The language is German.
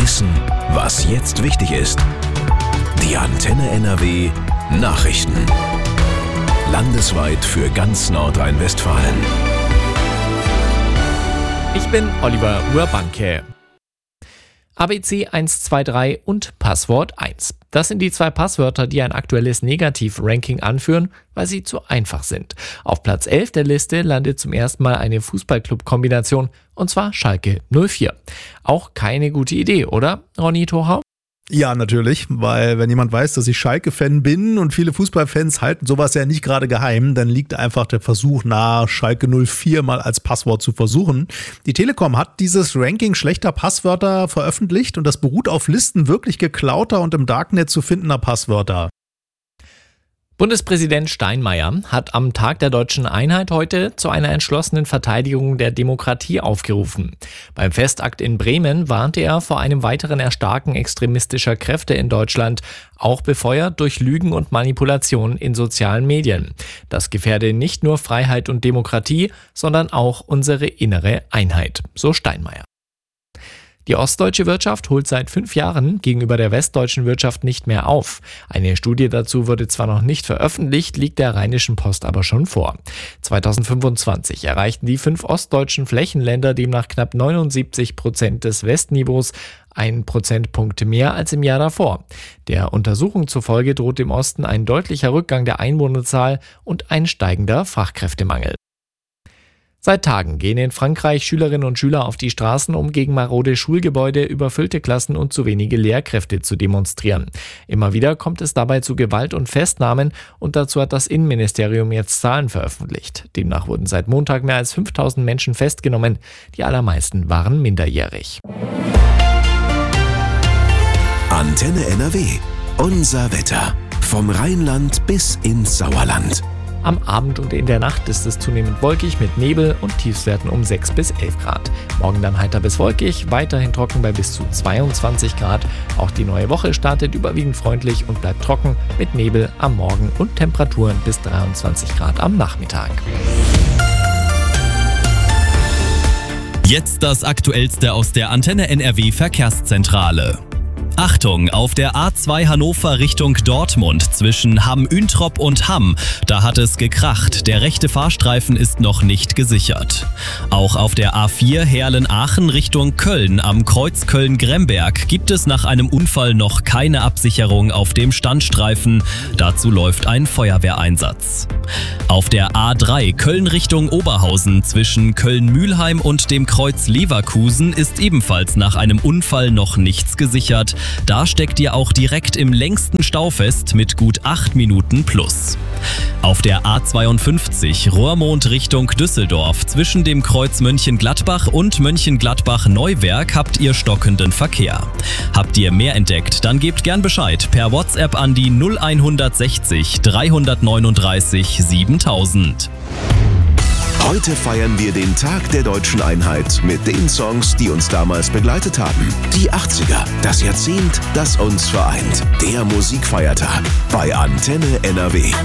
Wissen, was jetzt wichtig ist. Die Antenne NRW Nachrichten. Landesweit für ganz Nordrhein-Westfalen. Ich bin Oliver Urbanke. ABC 123 und Passwort 1. Das sind die 2 Passwörter, die ein aktuelles Negativ-Ranking anführen, weil sie zu einfach sind. Auf Platz 11 der Liste landet zum ersten Mal eine Fußballclub-Kombination, und zwar Schalke 04. Auch keine gute Idee, oder, Ronny Thorau? Ja, natürlich, weil wenn jemand weiß, dass ich Schalke-Fan bin und viele Fußballfans halten sowas ja nicht gerade geheim, dann liegt einfach der Versuch nahe, Schalke 04 mal als Passwort zu versuchen. Die Telekom hat dieses Ranking schlechter Passwörter veröffentlicht und das beruht auf Listen wirklich geklauter und im Darknet zu findender Passwörter. Bundespräsident Steinmeier hat am Tag der Deutschen Einheit heute zu einer entschlossenen Verteidigung der Demokratie aufgerufen. Beim Festakt in Bremen warnte er vor einem weiteren Erstarken extremistischer Kräfte in Deutschland, auch befeuert durch Lügen und Manipulationen in sozialen Medien. Das gefährde nicht nur Freiheit und Demokratie, sondern auch unsere innere Einheit, so Steinmeier. Die ostdeutsche Wirtschaft holt seit 5 Jahren gegenüber der westdeutschen Wirtschaft nicht mehr auf. Eine Studie dazu wurde zwar noch nicht veröffentlicht, liegt der Rheinischen Post aber schon vor. 2025 erreichten die 5 ostdeutschen Flächenländer demnach knapp 79% des Westniveaus, 1 Prozentpunkt mehr als im Jahr davor. Der Untersuchung zufolge droht im Osten ein deutlicher Rückgang der Einwohnerzahl und ein steigender Fachkräftemangel. Seit Tagen gehen in Frankreich Schülerinnen und Schüler auf die Straßen, um gegen marode Schulgebäude, überfüllte Klassen und zu wenige Lehrkräfte zu demonstrieren. Immer wieder kommt es dabei zu Gewalt und Festnahmen und dazu hat das Innenministerium jetzt Zahlen veröffentlicht. Demnach wurden seit Montag mehr als 5000 Menschen festgenommen. Die allermeisten waren minderjährig. Antenne NRW. Unser Wetter. Vom Rheinland bis ins Sauerland. Am Abend und in der Nacht ist es zunehmend wolkig mit Nebel und Tiefstwerten um 6 bis 11 Grad. Morgen dann heiter bis wolkig, weiterhin trocken bei bis zu 22 Grad. Auch die neue Woche startet überwiegend freundlich und bleibt trocken mit Nebel am Morgen und Temperaturen bis 23 Grad am Nachmittag. Jetzt das Aktuellste aus der Antenne NRW Verkehrszentrale. Achtung, auf der A2 Hannover Richtung Dortmund zwischen Hamm-Üntrop und Hamm, da hat es gekracht. Der rechte Fahrstreifen ist noch nicht gesichert. Auch auf der A4 Heerlen-Aachen Richtung Köln am Kreuz Köln-Gremberg gibt es nach einem Unfall noch keine Absicherung auf dem Standstreifen. Dazu läuft ein Feuerwehreinsatz. Auf der A3 Köln Richtung Oberhausen zwischen Köln-Mühlheim und dem Kreuz Leverkusen ist ebenfalls nach einem Unfall noch nichts gesichert. Da steckt ihr auch direkt im längsten Stau fest mit gut 8 Minuten plus. Auf der A52 Rohrmond Richtung Düsseldorf zwischen dem Kreuz Mönchengladbach und Mönchengladbach-Neuwerk habt ihr stockenden Verkehr. Habt ihr mehr entdeckt, dann gebt gern Bescheid per WhatsApp an die 0160 339 7000. Heute feiern wir den Tag der Deutschen Einheit mit den Songs, die uns damals begleitet haben. Die 80er, das Jahrzehnt, das uns vereint. Der Musikfeiertag bei Antenne NRW.